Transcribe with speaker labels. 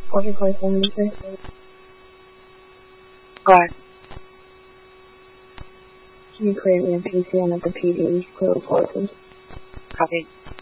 Speaker 1: What's your place on music?
Speaker 2: Alright.
Speaker 1: Can you create me a PC and at the PD clear forces?
Speaker 2: Copy.